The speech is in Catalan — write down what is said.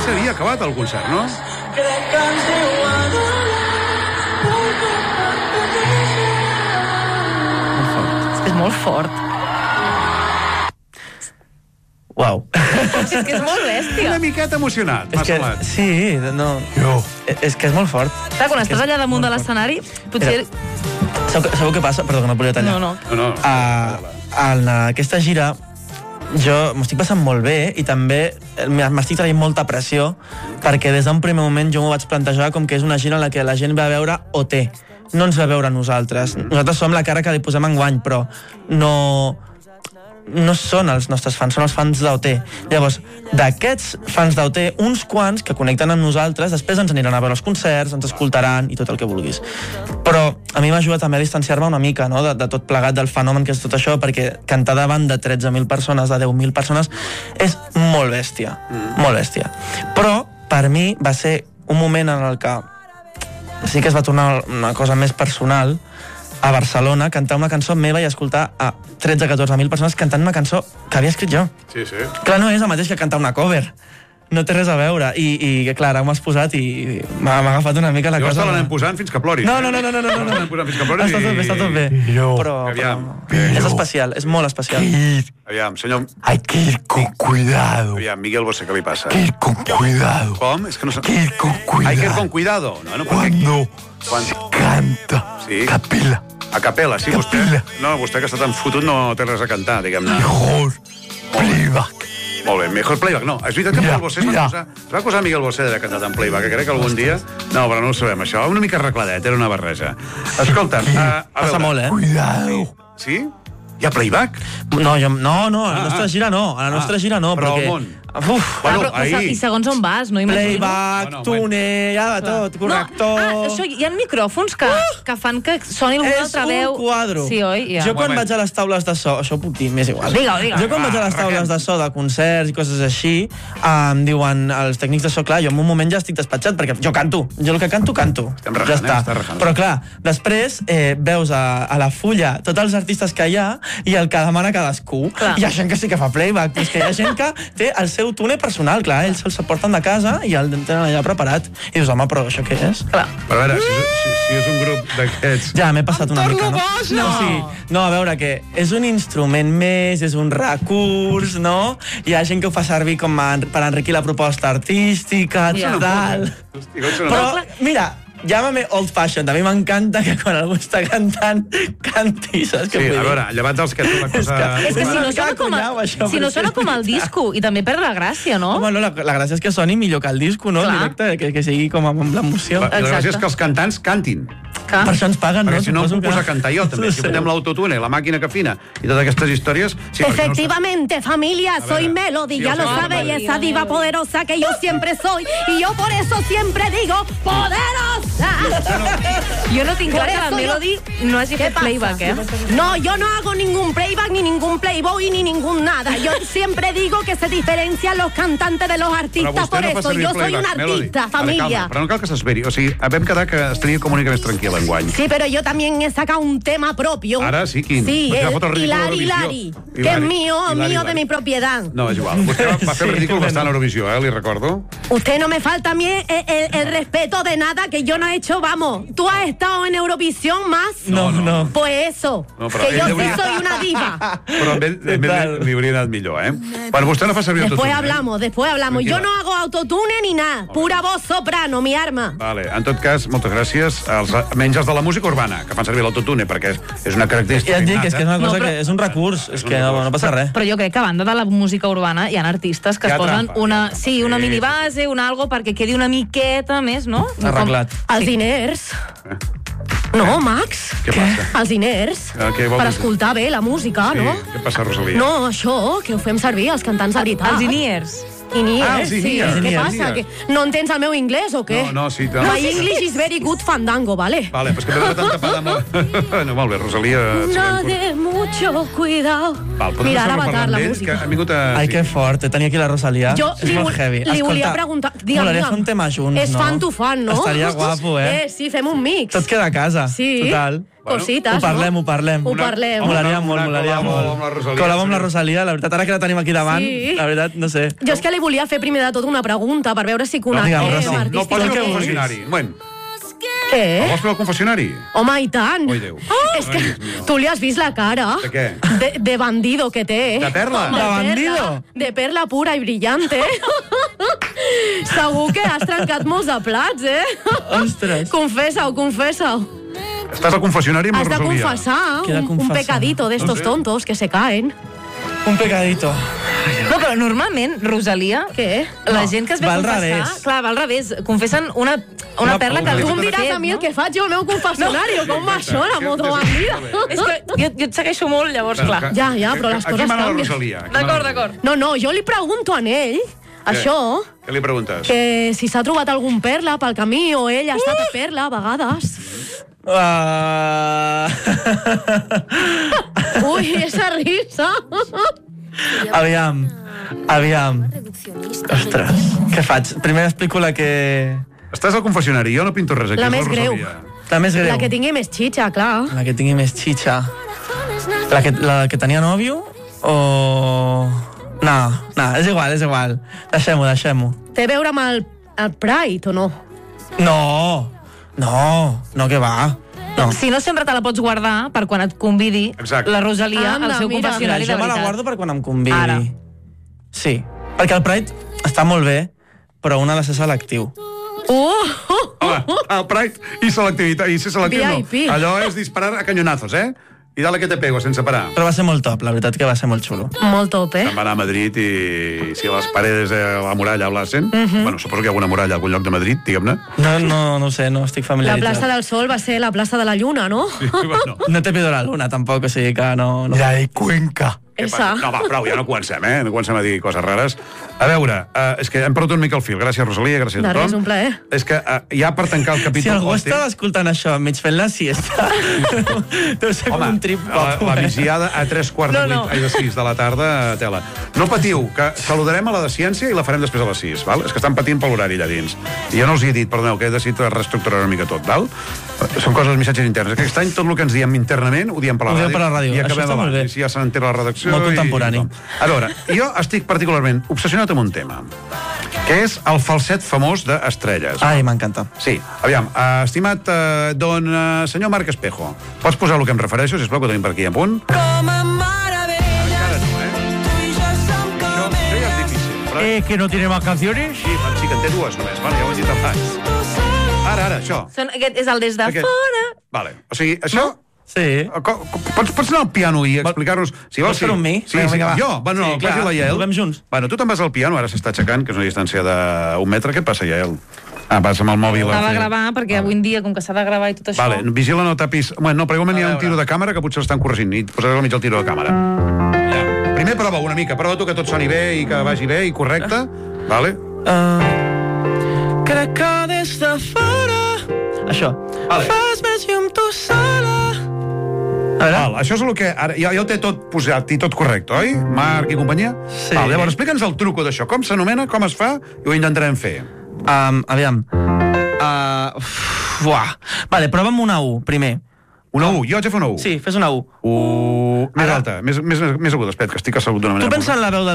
s'havia acabat el concert, no? És molt fort. Uau. És que és molt bèstia. Una miqueta emocionat, m'ha semblat. Sí, no... És que és molt fort. Clar, quan estàs allà damunt de l'escenari, potser... Sabeu què passa? Perdó, que no volia tallar. No. En aquesta gira, jo m'ho estic passant molt bé i també m'estic traient molta pressió perquè des d'un primer moment jo m'ho vaig plantejar com que és una gira en la que la gent va a veure OT. No ens va veure a nosaltres. Nosaltres som la cara que li posem enguany, però no són els nostres fans, són els fans d'OT. Llavors, d'aquests fans d'OT, uns quants que connecten amb nosaltres, després ens aniran a veure els concerts, ens escoltaran i tot el que vulguis. Però a mi m'ajuda també a distanciar-me una mica, no?, de tot plegat, del fenomen que és tot això, perquè cantar davant de 13.000 persones, de 10.000 persones, és molt bèstia, molt bèstia. Però, per mi, va ser un moment en el que sí que es va tornar una cosa més personal, a Barcelona, cantar una cançó meva i escoltar a 13-14.000 persones cantant una cançó que havia escrit jo. Sí. Clar, no és el mateix que cantar una cover. No té res a veure. I clar, ara m'ho has posat i m'ha agafat una mica la cosa. Jo l'anem posant fins que ploris. No. L'anem posant fins que ploris Està tot bé. Però és especial, és molt especial. Aviam, senyor... Hay que ir con cuidado. Aviam, Miguel Bosé, què li passa? Hay que ir con cuidado. Com? És que no sé... Hay que ir con cuidado. Hay que ir con cuidado. Cuando se canta Sí. capella. A capella, sí, vostè... Capella. No, vostè que està tan fotut no té res a cantar, diguem-ne. Mejor playback. Molt bé, mejor playback. No, és veritat que Mira, Miguel Bosé es va acusar Miguel Bosé d'haver cantat en playback, que crec que algun dia... No, però no ho sabem, això. Una mica arregladet, era una barreja. Escolta'm, Passa molt, eh? Cuidado. Sí? Hi ha playback? No, a la nostra gira no. A la nostra gira no, però perquè... al món. Uf, Bueno, I segons on vas, no imagino. playback, túnel, ja de tot, corrector... Això, hi ha micròfons que fan que soni alguna altra veu. És un quadro. Sí, oi? Ja. Jo quan vaig a les taules de so, això ho puc dir, m'és igual. Digue-ho. Jo quan vaig a les taules de so de concerts i coses així, em diuen els tècnics de so, clar, jo en un moment ja estic despatxat, perquè jo canto. Jo el que canto. Estem rajant, ja està. està rajant. Però clar, després veus a la fulla tots els artistes que hi ha i el que demana cadascú. Clar. Hi ha gent que sí que fa playback, però és que hi ha gent que té el seu túnel personal, clar, ells se'ls porten de casa i el tenen allà preparat. I dius, home, però això què és? Clar. Però a veure, si és un grup d'aquests... Ja, m'he passat una mica, no? No, a veure, que és un instrument més, és un recurs, no? Hi ha gent que ho fa servir com per enriquir la proposta artística, tal... Però, mira, llámame old fashioned. A mi m'encanta que quan algú està cantant, canti, saps què vull dir? A veure, llevat dels que és una cosa... És que si no sona com el disco, i també perd la gràcia, no? Home, no, la gràcia és que soni millor que el disco, no? Clar. Directe, que sigui com amb l'emoció. La gràcia és que els cantants cantin. Clar. Per això ens paguen, no? Perquè si no em puc posar a cantar jo, també. Si fotem l'autotune, la màquina que afina i totes aquestes històries... Sí, Efectivamente, familia, soy Melody, ya lo sabéis, esa diva poderosa que yo siempre soy, y yo por eso siempre digo, ¡poderosa! Jo no tinc clar que la Melody no hagi fet playback, eh? No, yo no hago ningún playback, ni ningún playboy, ni ningún nada. Yo siempre digo que se diferencian los cantantes de los artistas, por eso yo soy una artista, familia. Però no cal que s'esveri. O sigui, vam quedar que estaria com una mica més tranquil·la enguany. Sí, pero yo también he sacado un tema propio. Ara sí, quin? Sí, Perquè va fotre el ridícul a Hilari, Eurovisió. que es mío, Hilari. mío de mi propiedad. No, és igual. Vostè va fer el ridícul bastant a Eurovisió, li recordo. Usted no me falta a mí el respeto de nada que yo no he hecho, vamos. ¿Tú has estado en Eurovisión más? No. Pues eso, No, però que yo ell sí hauria- soy una diva. Però amb ell li hauria anat millor, eh? Bueno, vostè no fa servir Después autotune, después hablamos. Yo Tranquila. no hago autotune ni nada. Pura voz soprano, mi arma. Vale, en tot cas, moltes gràcies. Menys els de la música urbana, que fan servir l'autotune, perquè és una característica Ja et dic, és que és una cosa No, però- que és un recurs, és que no passa res. Però jo crec que a banda de la música urbana hi ha artistes que Hi es ha posen trampa, una, hi ha trampa. sí, una Sí, minibase, un algo perquè quedi una miqueta més, no? Arreglat. Els diners. No, Max? Què passa? Els diners. Què vols Per dir? escoltar bé la música, Sí, no? què passa, Rosalia? No, això, que ho fem servir els cantants de veritat. Els in-ears. Els sí. in-ears, Què in-ears. passa? Que no entens el meu anglès o què? No, sí. My English is very good fandango, ¿vale? Vale, pues que m'he tan tapada amb... No, molt bé, Rosalia... Una de mucho cuidado. Val, podem Mira, deixar-lo ara va parlant tard la d'ell, música. que han vingut a... Ai, que fort, tenia aquí la Rosalia. Jo És molt heavy. li volia preguntar... Molaria fer un tema junts, És no? fan to fan, no? Estaria guapo, eh? Sí, fem un mix. Tot queda a casa, Sí. total. cosites, Ho parlem. Ho parlem. Molaria molt. Col·labo amb la Rosalia, la veritat, ara que la tenim aquí davant, la veritat, no sé. Jo és que li volia fer primer de tot una pregunta per veure si coneixem artísticament. No pots fer el confessionari. Què? El vols fer el confessionari? Home, i tant. Oi, Déu. És que tu li has vist la cara. De què? De bandido que té. De perla? De bandido? De perla pura i brillante. Segur que has trencat molts de plats, Ostres. Confessa-ho. Estàs al confessionari amb la Has de Rosalia. confessar un pecadito d'estos tontos que se caen. Un pecadito. No, però normalment, Rosalia, Què? la gent que es ve va a al confessar... revés. Clar, va al revés. Confessen una perla que Tu algú em ha diràs fet, a mi el no? que faig jo al meu confessionari, com va això, la moto bandida? És que jo et segueixo molt, llavors, clar. Ja, però les coses Aquí mana la canvien. Rosalia. D'acord. No, jo li pregunto a ell, això, Què li preguntes? que si s'ha trobat algun perla pel camí o ell ha estat a perla a vegades. Ui, esa risa. Aviam. Ostres, què faig? Primer explico la que... Estàs al confessionari, jo no pinto res aquí. La és més greu. Rosalia. La més greu. La que tingui més xitxa, clar. La que tingui més xitxa. La que tenia nòvio o... No, és igual. Deixem-ho. Té a veure amb el Pride o no? No, que va. No. Si no, sempre te la pots guardar per quan et convidi Exacte. la Rosalia al Anda, seu mira. confessionari de Jo me la veritat. guardo per quan em convidi. Ara. Sí, perquè el Pride està molt bé, però un ha de ser selectiu. Home, el Pride i selectivitat, i ser selectiu VIP. no. Allò és disparar a canyonazos, I dale que te pego, sense parar. Però va ser molt top, la veritat que va ser molt xulo. Molt top, Se'n va anar a Madrid i si les paredes de la muralla hablasen, bueno, suposo que hi ha alguna muralla a algun lloc de Madrid, diguem-ne. No ho sé, no estic La familiaritzat. plaça del Sol va ser la plaça de la Lluna, no? Sí, bueno. No te pido la luna, tampoc, o sigui que no... La de Cuenca. Esa. No, va, prou, ja no comencem, No comencem a dir coses rares. A veure, és que hem perdut un mica el fil. Gràcies, Rosalia, gràcies a De tothom. res, un plaer. És que ja per tancar el capítol... Si algú estava escoltant això mig fent la siesta, deu ser com un trip la visiada a 3:45, ai, de 6 de la tarda, tela. No patiu, que saludarem a la de Ciència i la farem després a les 6, val? És que estan patint per l'horari allà dins. I jo no els hi he dit, perdoneu, que he decidit reestructurar una mica tot, val? Són coses, missatges interns. Aquest any tot el que ens diem internament ho diem per la ràdio. I Això acabem està molt abans. bé. I si ja se n'entera la redacció... Molt contemporani. A veure, jo estic particularment obsessionat amb un tema, que és el falset famós d'Estrelles. Ai, m'encanta. Sí, aviam, estimat senyor Marc Espejo, pots posar el que em refereixo, sisplau, que ho tenim per aquí a punt? Encara no, Això ja és difícil. Però... ¿Que no tiene más canciones? Sí, que en té dues només. Bueno, ja ho he dit abans. Ara, això. Aquest és el des de fora. Vale, o sigui, això... Sí. Pots anar al piano i explicar-nos... Si vols, Vols fer-ho amb mi? Sí, Vinga, va. jo? Bueno, no, Sí, clar, faci la Yael. ho fem junts. Bueno, tu te'n vas al piano, ara s'està aixecant, que és una distància d'un metre. Què et passa, Yael? Vas amb el mòbil. Anava a gravar, perquè avui en dia, com que s'ha de gravar i tot això... Vale, vigila, no tapis... Bueno, no, però igualment hi ha un tiro de càmera que potser l'estan corregint i et posaràs al mig el tiro de càmera. Ja. Primer prova una mica, prova tu que tot soni bé i que vagi bé i correcte. Vale? Crec que des de fora... Això. Vale. Fas més llum tu sola. A veure. Val, això és el que... Ara, ja ho té tot posat i tot correcte, oi? Marc i companyia? Sí. Val, llavors, explica'ns el truco d'això. Com s'anomena, com es fa, i ho intentarem fer. Aviam. Vale, prova amb una U, primer. Una U, jo haig de fer una U. Sí, fes una U. Més alta, més aguda. Espera, que estic assegut d'una manera... Tu pensa en la veu del